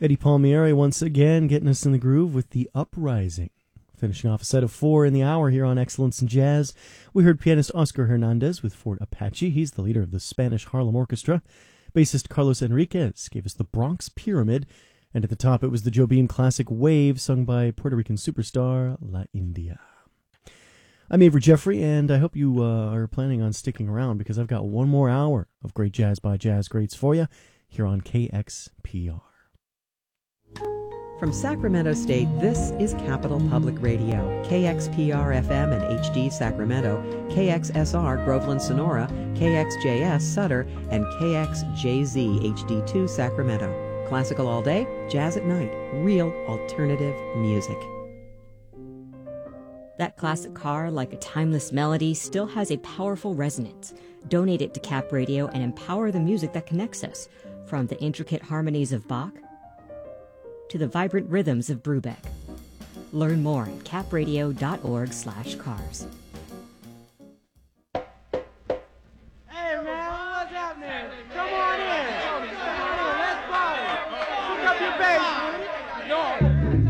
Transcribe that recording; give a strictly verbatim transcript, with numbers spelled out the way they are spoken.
Eddie Palmieri once again getting us in the groove with The Uprising. Finishing off a set of four in the hour here on Excellence in Jazz, we heard pianist Oscar Hernandez with Fort Apache. He's the leader of the Spanish Harlem Orchestra. Bassist Carlos Enriquez gave us the Bronx Pyramid. And at the top, it was the Joe Beam classic Wave, sung by Puerto Rican superstar La India. I'm Avery Jeffrey, and I hope you uh, are planning on sticking around because I've got one more hour of great jazz by jazz greats for you here on K X P R. From Sacramento State, this is Capital Public Radio, K X P R F M and H D Sacramento, K X S R Groveland Sonora, K X J S Sutter, and K X J Z H D two Sacramento. Classical all day, jazz at night, real alternative music. That classic car, like a timeless melody, still has a powerful resonance. Donate it to Cap Radio and empower the music that connects us, from the intricate harmonies of Bach to the vibrant rhythms of Brubeck. Learn more at capradio dot org slash cars.